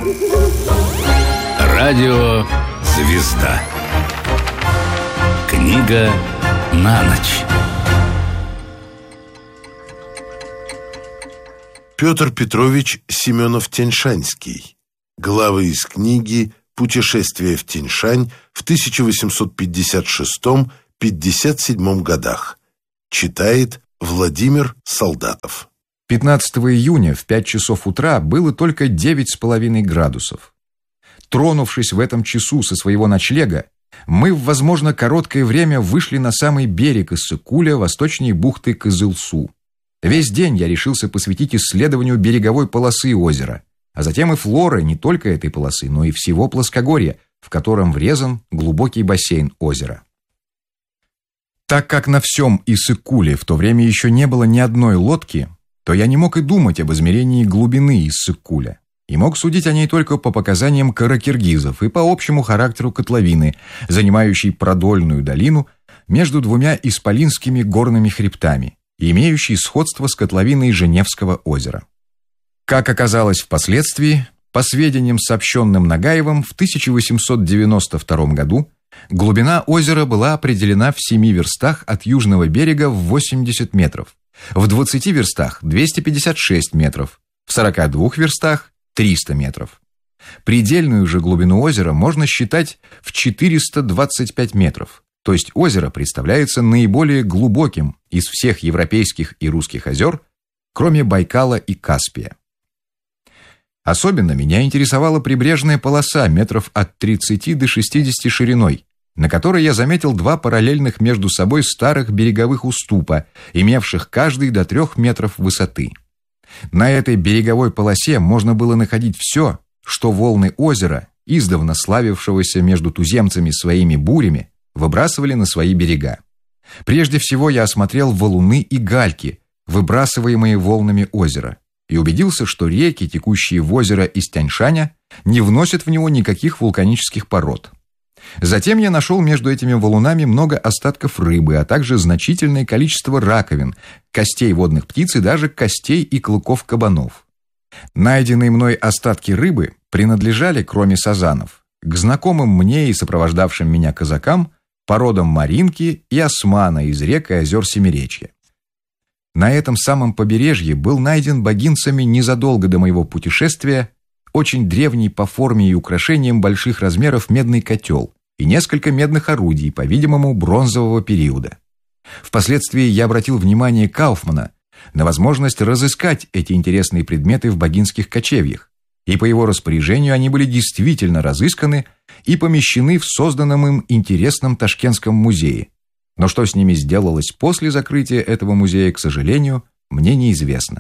Радио «Звезда». Книга на ночь. Петр Петрович Семенов-Тяньшанский. Главы из книги «Путешествие в Тяньшань» в 1856-57 годах. Читает Владимир Солдатов. 15 июня в 5 часов утра было только 9,5 градусов. Тронувшись в этом часу со своего ночлега, мы в, возможно, короткое время вышли на самый берег Иссык-Куля, восточней бухты Кызылсу. Весь день я решился посвятить исследованию береговой полосы озера, а затем и флоры не только этой полосы, но и всего плоскогорья, в котором врезан глубокий бассейн озера. Так как на всем Иссык-Куле в то время еще не было ни одной лодки, то я не мог и думать об измерении глубины Иссык-Куля, и мог судить о ней только по показаниям каракиргизов и по общему характеру котловины, занимающей продольную долину между двумя исполинскими горными хребтами и имеющей сходство с котловиной Женевского озера. Как оказалось впоследствии, по сведениям, сообщенным Нагаевым, в 1892 году глубина озера была определена в 7 верстах от южного берега в 80 метров, в 20 верстах – 256 метров, в 42 верстах – 300 метров. Предельную же глубину озера можно считать в 425 метров, то есть озеро представляется наиболее глубоким из всех европейских и русских озер, кроме Байкала и Каспия. Особенно меня интересовала прибрежная полоса метров от 30 до 60 шириной, на которой я заметил 2 параллельных между собой старых береговых уступа, имевших каждый до 3 метров высоты. На этой береговой полосе можно было находить все, что волны озера, издавна славившегося между туземцами своими бурями, выбрасывали на свои берега. Прежде всего я осмотрел валуны и гальки, выбрасываемые волнами озера, и убедился, что реки, текущие в озеро из Тяньшаня, не вносят в него никаких вулканических пород. Затем я нашел между этими валунами много остатков рыбы, а также значительное количество раковин, костей водных птиц и даже костей и клыков кабанов. Найденные мной остатки рыбы принадлежали, кроме сазанов, к знакомым мне и сопровождавшим меня казакам, породам маринки и османа из рек и озер Семиречья. На этом самом побережье был найден богинцами незадолго до моего путешествия очень древний по форме и украшениям больших размеров медный котел и несколько медных орудий, по-видимому, бронзового периода. Впоследствии я обратил внимание Кауфмана на возможность разыскать эти интересные предметы в богинских кочевьях, и по его распоряжению они были действительно разысканы и помещены в созданном им интересном Ташкентском музее. Но что с ними сделалось после закрытия этого музея, к сожалению, мне неизвестно.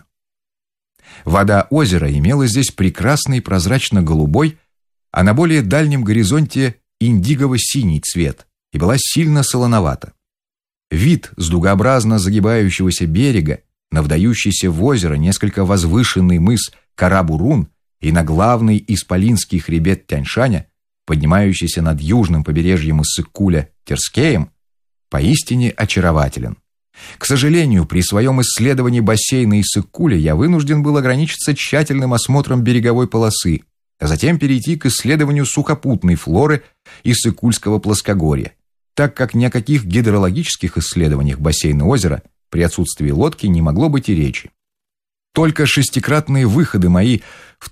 Вода озера имела здесь прекрасный прозрачно-голубой, а на более дальнем горизонте индигово-синий цвет и была сильно солоновата. Вид с дугообразно загибающегося берега на вдающийся в озеро несколько возвышенный мыс Кара-Бурун и на главный исполинский хребет Тяньшаня, поднимающийся над южным побережьем Иссык-Куля Терскеем, поистине очарователен. К сожалению, при своем исследовании бассейна Иссык-Куля я вынужден был ограничиться тщательным осмотром береговой полосы, а затем перейти к исследованию сухопутной флоры Иссык-Кульского плоскогорья, так как ни о каких гидрологических исследованиях бассейна озера при отсутствии лодки не могло быть и речи. Только шестикратные выходы мои в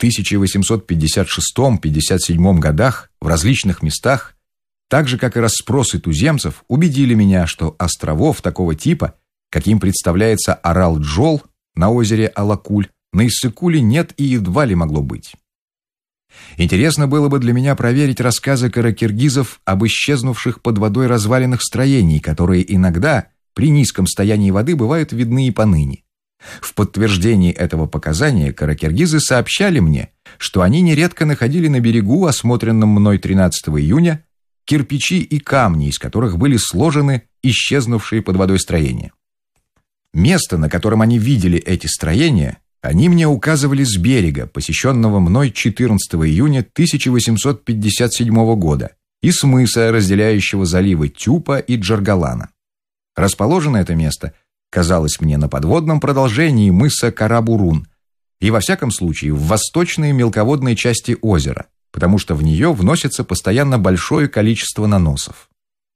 1856-57 годах в различных местах, так же, как и расспросы туземцев, убедили меня, что островов такого типа, каким представляется Арал-Джол на озере Алакуль, на Иссык-Куле нет и едва ли могло быть. Интересно было бы для меня проверить рассказы каракиргизов об исчезнувших под водой развалинах строений, которые иногда при низком стоянии воды бывают видны и поныне. В подтверждении этого показания каракиргизы сообщали мне, что они нередко находили на берегу, осмотренном мной 13 июня, кирпичи и камни, из которых были сложены исчезнувшие под водой строения. Место, на котором они видели эти строения, они мне указывали с берега, посещенного мной 14 июня 1857 года, и с мыса, разделяющего заливы Тюпа и Джаргалана. Расположено это место казалось мне на подводном продолжении мыса Кара-Бурун, и, во всяком случае, в восточной мелководной части озера, потому что в нее вносится постоянно большое количество наносов.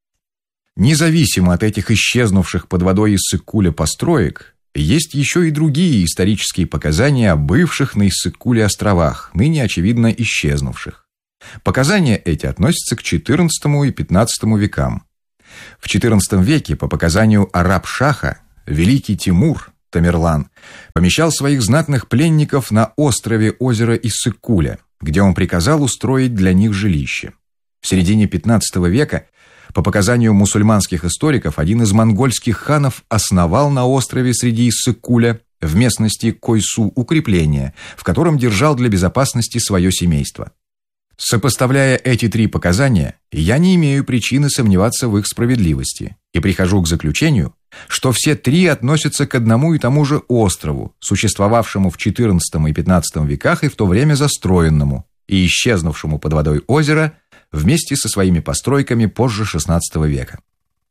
Независимо от этих исчезнувших под водой Иссык-Куля построек, есть еще и другие исторические показания о бывших на Иссык-Куле островах, ныне, очевидно, исчезнувших. Показания эти относятся к XIV и XV векам. В XIV веке, по показанию Араб-Шаха, великий Тимур, Тамерлан, помещал своих знатных пленников на острове озера Иссык-Куля, где он приказал устроить для них жилище. В середине XV века, по показанию мусульманских историков, один из монгольских ханов основал на острове среди Иссык-Куля в местности Койсу укрепление, в котором держал для безопасности свое семейство. Сопоставляя эти три показания, я не имею причины сомневаться в их справедливости и прихожу к заключению, что все три относятся к одному и тому же острову, существовавшему в XIV и XV веках и в то время застроенному и исчезнувшему под водой озера вместе со своими постройками позже XVI века.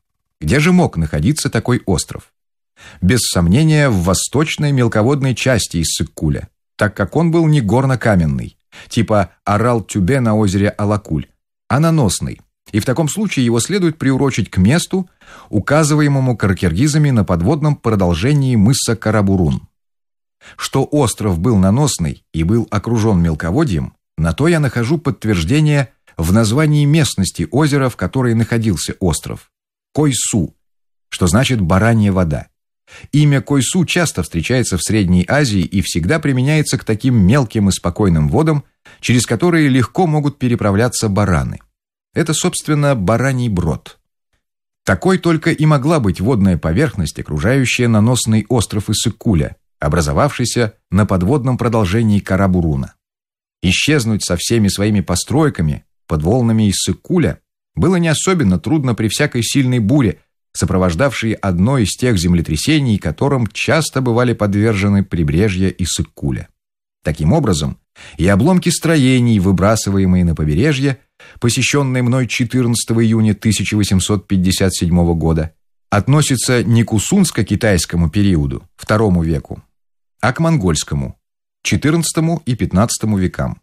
Где же мог находиться такой остров? Без сомнения, в восточной мелководной части Иссык-Куля, так как он был не горно-каменный, типа Арал-Тюбе на озере Алакуль, а наносный, и в таком случае его следует приурочить к месту, указываемому каракиргизами на подводном продолжении мыса Карабурун. Что остров был наносный и был окружен мелководьем, на то я нахожу подтверждение в названии местности озера, в которой находился остров – Койсу, что значит «баранья вода». Имя Койсу часто встречается в Средней Азии и всегда применяется к таким мелким и спокойным водам, через которые легко могут переправляться бараны. Это, собственно, бараний брод. Такой только и могла быть водная поверхность, окружающая наносный остров Иссык-Куля, образовавшийся на подводном продолжении Карабуруна. Исчезнуть со всеми своими постройками под волнами Иссык-Куля было не особенно трудно при всякой сильной буре, сопровождавшие одно из тех землетрясений, которым часто бывали подвержены прибрежья Иссык-Куля. Таким образом, и обломки строений, выбрасываемые на побережье, посещенные мной 14 июня 1857 года, относятся не к усунско-китайскому периоду, II веку, а к монгольскому, XIV и XV векам.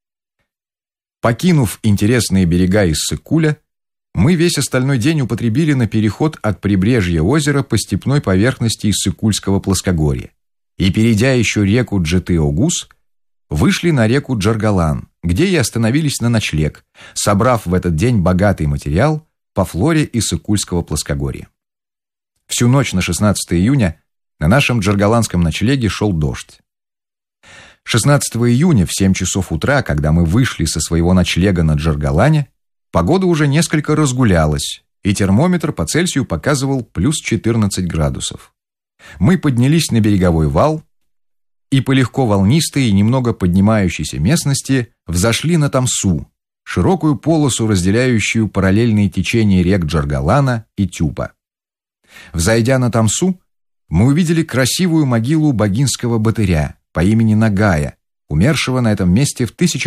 Покинув интересные берега Иссык-Куля, мы весь остальной день употребили на переход от прибрежья озера по степной поверхности Иссык-Кульского плоскогорья и, перейдя еще реку Джеты-Огус, вышли на реку Джаргалан, где и остановились на ночлег, собрав в этот день богатый материал по флоре Иссык-Кульского плоскогорья. Всю ночь на 16 июня на нашем джаргаланском ночлеге шел дождь. 16 июня в 7 часов утра, когда мы вышли со своего ночлега на Джаргалане, погода уже несколько разгулялась, и термометр по Цельсию показывал плюс 14 градусов. Мы поднялись на береговой вал и по легко волнистой и немного поднимающейся местности взошли на Тамсу, широкую полосу, разделяющую параллельные течения рек Джаргалана и Тюпа. Взойдя на Тамсу, мы увидели красивую могилу богинского богатыря по имени Нагая, умершего на этом месте в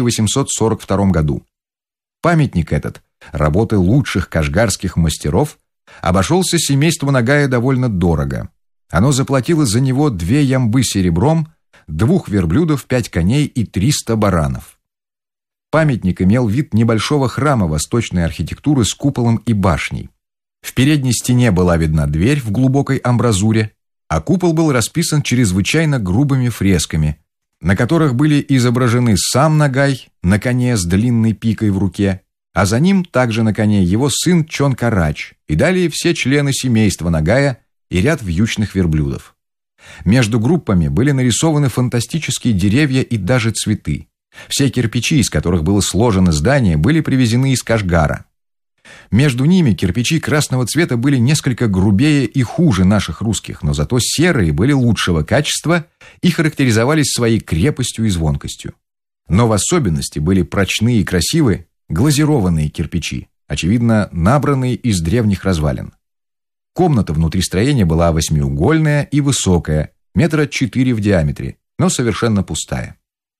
1842 году. Памятник этот, работы лучших кашгарских мастеров, обошелся семейству Нагая довольно дорого. Оно заплатило за него 2 ямбы серебром, 2 верблюдов, 5 коней и 300 баранов. Памятник имел вид небольшого храма восточной архитектуры с куполом и башней. В передней стене была видна дверь в глубокой амбразуре, а купол был расписан чрезвычайно грубыми фресками, на которых были изображены сам Нагай на коне с длинной пикой в руке, а за ним также на коне его сын Чон-Карач и далее все члены семейства Нагая и ряд вьючных верблюдов. Между группами были нарисованы фантастические деревья и даже цветы. Все кирпичи, из которых было сложено здание, были привезены из Кашгара. Между ними кирпичи красного цвета были несколько грубее и хуже наших русских, но зато серые были лучшего качества и характеризовались своей крепостью и звонкостью. Но в особенности были прочные и красивые глазированные кирпичи, очевидно, набранные из древних развалин. Комната внутри строения была 8-угольная и высокая, 4 метра в диаметре, но совершенно пустая.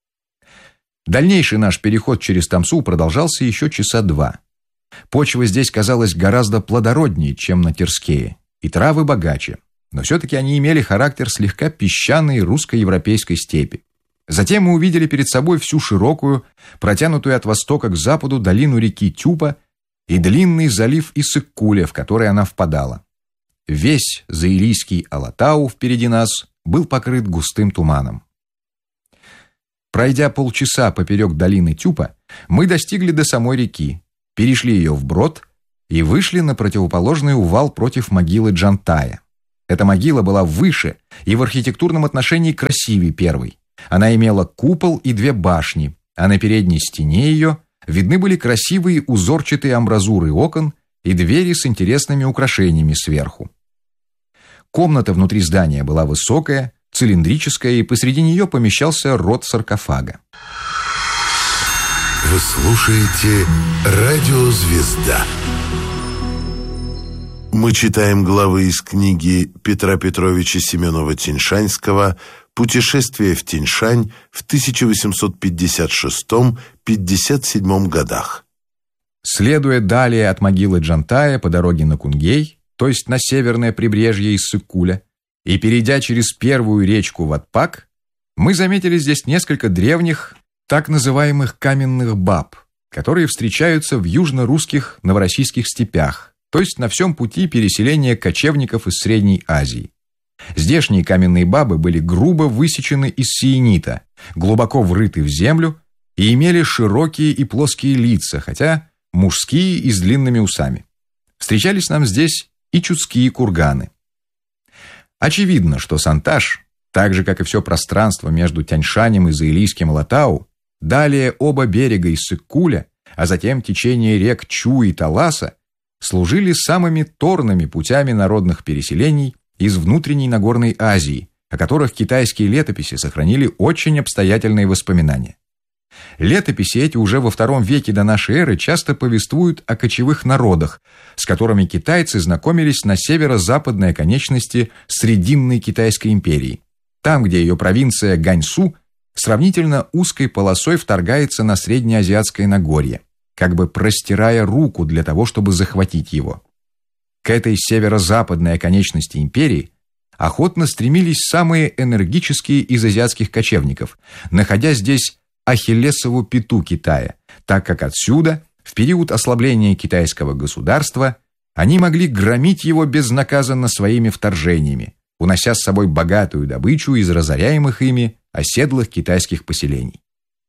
Дальнейший наш переход через Тамсу продолжался еще часа 2. Почва здесь казалась гораздо плодороднее, чем на Терскее, и травы богаче, но все-таки они имели характер слегка песчаной русско-европейской степи. Затем мы увидели перед собой всю широкую, протянутую от востока к западу долину реки Тюпа и длинный залив Иссык-Куля, в который она впадала. Весь заилийский Алатау впереди нас был покрыт густым туманом. Пройдя полчаса поперек долины Тюпа, мы достигли до самой реки, перешли ее вброд и вышли на противоположный увал против могилы Джантая. Эта могила была выше и в архитектурном отношении красивее первой. Она имела купол и 2 башни, а на передней стене ее видны были красивые узорчатые амбразуры окон и двери с интересными украшениями сверху. Комната внутри здания была высокая, цилиндрическая, и посреди нее помещался рот саркофага. Вы слушаете «Радио Звезда». Мы читаем главы из книги Петра Петровича Семенова-Тяньшанского «Путешествие в Тяньшань» в 1856-57 годах. Следуя далее от могилы Джантая по дороге на Кунгей, то есть на северное прибрежье Иссык-Куля, и перейдя через первую речку Ватпак, мы заметили здесь несколько древних, так называемых каменных баб, которые встречаются в южно-русских новороссийских степях, то есть на всем пути переселения кочевников из Средней Азии. Здешние каменные бабы были грубо высечены из сиенита, глубоко врыты в землю и имели широкие и плоские лица, хотя мужские и с длинными усами. Встречались нам здесь и чудские курганы. Очевидно, что Санташ, так же как и все пространство между Тяньшанем и заилийским Алатау, далее оба берега Иссык-Куля, а затем течение рек Чу и Таласа, служили самыми торными путями народных переселений из внутренней Нагорной Азии, о которых китайские летописи сохранили очень обстоятельные воспоминания. Летописи эти уже во II веке до нашей эры часто повествуют о кочевых народах, с которыми китайцы знакомились на северо-западной оконечности Срединной Китайской империи, там, где ее провинция Ганьсу сравнительно узкой полосой вторгается на Среднеазиатское Нагорье, как бы простирая руку для того, чтобы захватить его. К этой северо-западной оконечности империи охотно стремились самые энергические из азиатских кочевников, находя здесь Ахиллесову пяту Китая, так как отсюда, в период ослабления китайского государства, они могли громить его безнаказанно своими вторжениями, унося с собой богатую добычу из разоряемых ими оседлых китайских поселений.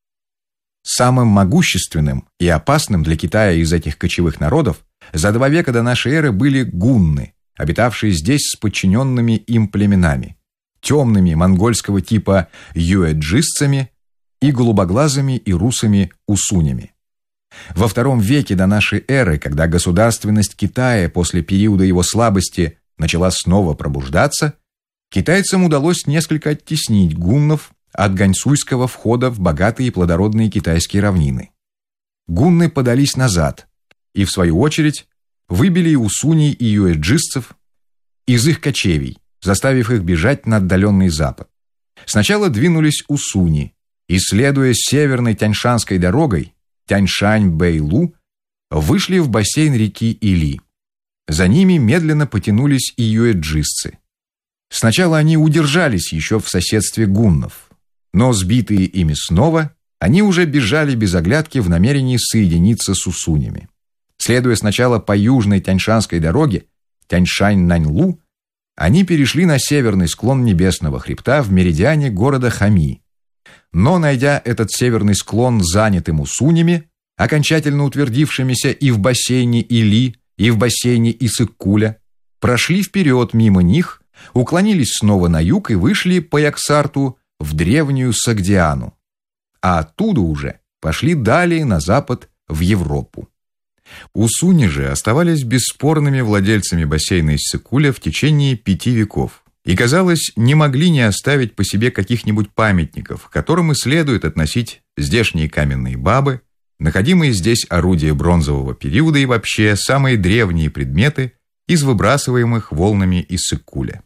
Самым могущественным и опасным для Китая из этих кочевых народов за 2 века до нашей эры были гунны, обитавшие здесь с подчиненными им племенами, темными монгольского типа юэджистцами и голубоглазыми и русыми усунями. Во II веке до нашей эры, когда государственность Китая после периода его слабости начала снова пробуждаться, китайцам удалось несколько оттеснить гуннов от ганьсуйского входа в богатые и плодородные китайские равнины. Гунны подались назад и, в свою очередь, выбили и усуней, и юэджистцев из их кочевий, заставив их бежать на отдаленный запад. Сначала двинулись усуни, и, следуя северной Тяньшанской дорогой, Тяньшань-Бэйлу, вышли в бассейн реки Или. За ними медленно потянулись и юэджистцы. Сначала они удержались еще в соседстве гуннов, но, сбитые ими снова, они уже бежали без оглядки в намерении соединиться с усунями. Следуя сначала по южной Тяньшанской дороге, Тяньшань-Наньлу, они перешли на северный склон Небесного хребта в меридиане города Хами. Но, найдя этот северный склон занятым усунями, окончательно утвердившимися и в бассейне Или, и в бассейне Иссык-Куля, прошли вперед мимо них, уклонились снова на юг и вышли по Яксарту в древнюю Согдиану, а оттуда уже пошли далее на запад в Европу. Усуни же оставались бесспорными владельцами бассейна Иссык-Куля в течение 5 веков и, казалось, не могли не оставить по себе каких-нибудь памятников, к которым и следует относить здешние каменные бабы, находимые здесь орудия бронзового периода и вообще самые древние предметы из выбрасываемых волнами Иссык-Куля.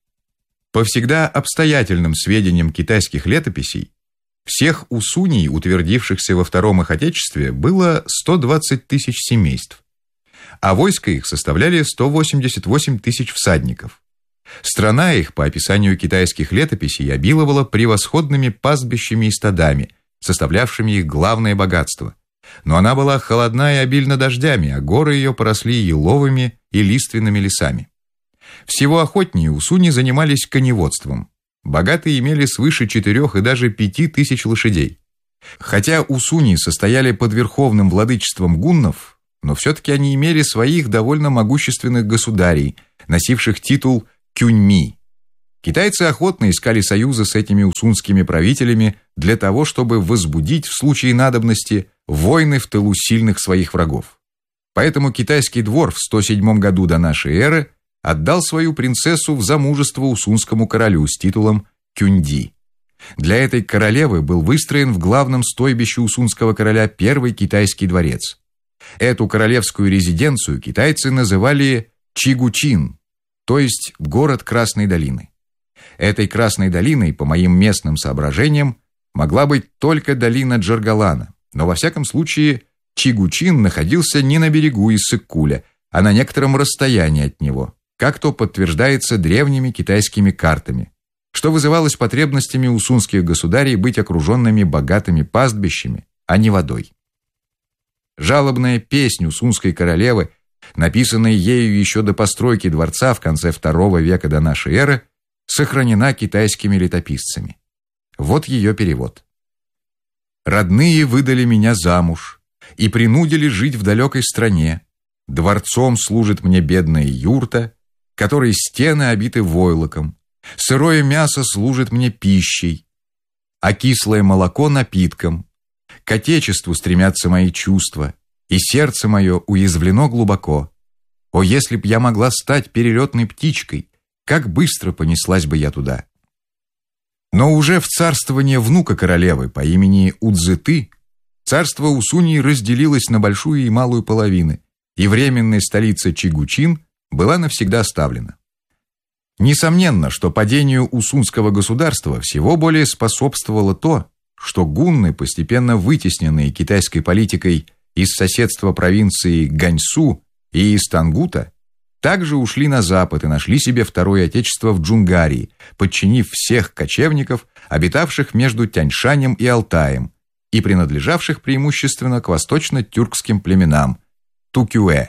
По всегда обстоятельным сведениям китайских летописей, всех усуней, утвердившихся во втором их отечестве, было 120 тысяч семейств, а войско их составляли 188 тысяч всадников. Страна их, по описанию китайских летописей, обиловала превосходными пастбищами и стадами, составлявшими их главное богатство. Но она была холодна и обильна дождями, а горы ее поросли еловыми и лиственными лесами. Всего охотнее усуни занимались коневодством. Богатые имели свыше 4 и даже 5 тысяч лошадей. Хотя усуни состояли под верховным владычеством гуннов, но все-таки они имели своих довольно могущественных государей, носивших титул Кюньми. Китайцы охотно искали союза с этими усунскими правителями для того, чтобы возбудить в случае надобности войны в тылу сильных своих врагов. Поэтому китайский двор в 107 году до нашей эры отдал свою принцессу в замужество усунскому королю с титулом Кюньди. Для этой королевы был выстроен в главном стойбище усунского короля первый китайский дворец. Эту королевскую резиденцию китайцы называли Чигучин, то есть город Красной долины. Этой Красной долиной, по моим местным соображениям, могла быть только долина Джаргалана, но во всяком случае Чигучин находился не на берегу Иссык-Куля, а на некотором расстоянии от него, как то подтверждается древними китайскими картами, что вызывалось потребностями усунских государей быть окруженными богатыми пастбищами, а не водой. Жалобная песнь усунской королевы, написанная ею еще до постройки дворца в конце II века до нашей эры, сохранена китайскими летописцами. Вот ее перевод. «Родные выдали меня замуж и принудили жить в далекой стране. Дворцом служит мне бедная юрта, которой стены обиты войлоком. Сырое мясо служит мне пищей, а кислое молоко напитком. К отечеству стремятся мои чувства, и сердце мое уязвлено глубоко. О, если б я могла стать перелетной птичкой, как быстро понеслась бы я туда!» Но уже в царствование внука королевы по имени Удзеты царство Усуньи разделилось на большую и малую половины, и временная столица Чигучин была навсегда оставлена. Несомненно, что падению усунского государства всего более способствовало то, что гунны, постепенно вытесненные китайской политикой из соседства провинции Ганьсу и из Тангута, также ушли на запад и нашли себе второе отечество в Джунгарии, подчинив всех кочевников, обитавших между Тяньшанем и Алтаем и принадлежавших преимущественно к восточно-тюркским племенам Тукюэ.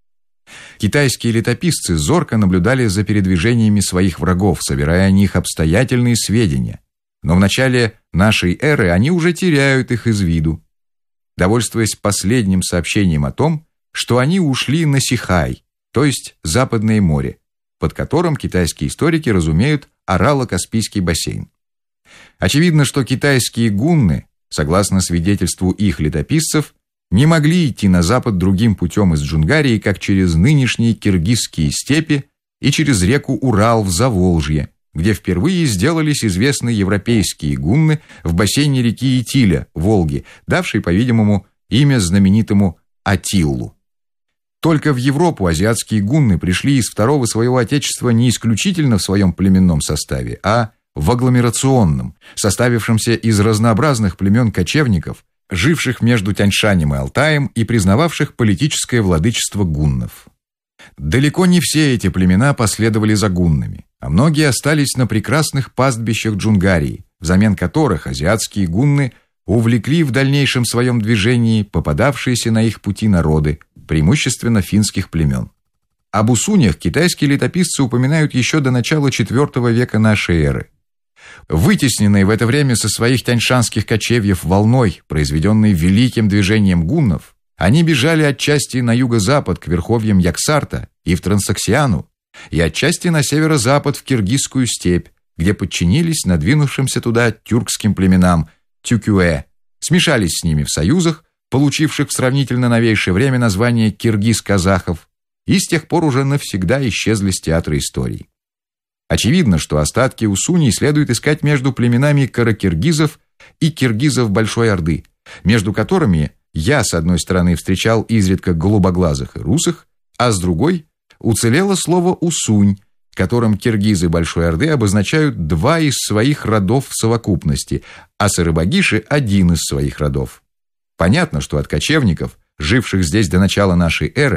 Китайские летописцы зорко наблюдали за передвижениями своих врагов, собирая о них обстоятельные сведения, но в начале нашей эры они уже теряют их из виду, довольствуясь последним сообщением о том, что они ушли на Сихай, то есть Западное море, под которым китайские историки разумеют Арало-Каспийский бассейн. Очевидно, что китайские гунны, согласно свидетельству их летописцев, не могли идти на запад другим путем из Джунгарии, как через нынешние киргизские степи и через реку Урал в Заволжье, где впервые сделались известны европейские гунны в бассейне реки Итиля, Волги, давшей, по-видимому, имя знаменитому Атиллу. Только в Европу азиатские гунны пришли из второго своего отечества не исключительно в своем племенном составе, а в агломерационном, составившемся из разнообразных племен кочевников, живших между Тяньшанем и Алтаем и признававших политическое владычество гуннов. Далеко не все эти племена последовали за гуннами, а многие остались на прекрасных пастбищах Джунгарии, взамен которых азиатские гунны увлекли в дальнейшем своем движении попадавшиеся на их пути народы, преимущественно финских племен. Об усуньях китайские летописцы упоминают еще до начала IV века нашей эры. Вытесненные в это время со своих тяньшанских кочевьев волной, произведенной великим движением гуннов, они бежали отчасти на юго-запад к верховьям Яксарта и в Трансоксиану, и отчасти на северо-запад в Киргизскую степь, где подчинились надвинувшимся туда тюркским племенам Тюкюэ, смешались с ними в союзах, получивших в сравнительно новейшее время название киргиз-казахов, и с тех пор уже навсегда исчезли с театра истории. Очевидно, что остатки усуньи следует искать между племенами каракиргизов и киргизов Большой Орды, между которыми я, с одной стороны, встречал изредка голубоглазых и русых, а с другой уцелело слово «усунь», которым киргизы Большой Орды обозначают два из своих родов в совокупности, а сарыбагиши – один из своих родов. Понятно, что от кочевников, живших здесь до начала нашей эры,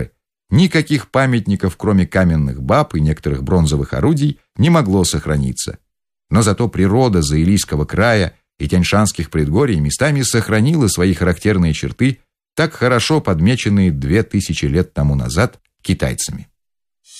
Никаких памятников, кроме каменных баб и некоторых бронзовых орудий, не могло сохраниться. Но зато природа Заилийского края и Тяньшанских предгорий местами сохранила свои характерные черты, так хорошо подмеченные 2000 лет тому назад китайцами.